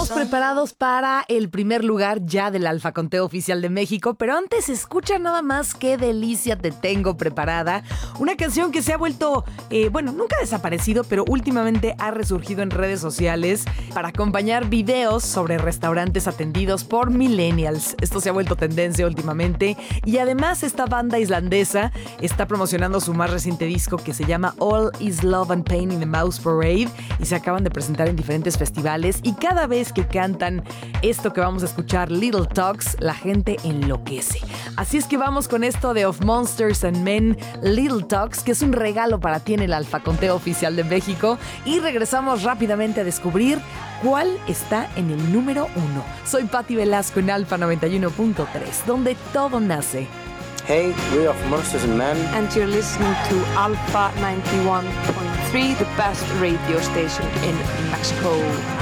Estamos preparados para el primer lugar ya del Alfa Conteo Oficial de México, pero antes escucha nada más qué delicia te tengo preparada. Una canción que se ha vuelto, nunca desaparecido, pero últimamente ha resurgido en redes sociales para acompañar videos sobre restaurantes atendidos por millennials. Esto se ha vuelto tendencia últimamente y además esta banda islandesa está promocionando su más reciente disco que se llama All Is Love and Pain in the Mouse Parade y se acaban de presentar en diferentes festivales y cada vez que cantan esto que vamos a escuchar, Little Talks, la gente enloquece. Así es que vamos con esto de Of Monsters and Men, Little Talks, que es un regalo para ti en el Alfa Conteo Oficial de México y regresamos rápidamente a descubrir cuál está en el número 1. Soy Patti Velasco en Alfa 91.3, donde todo nace. Hey, we're Of Monsters and Men. And you're listening to Alpha 91.3, the best radio station in Mexico.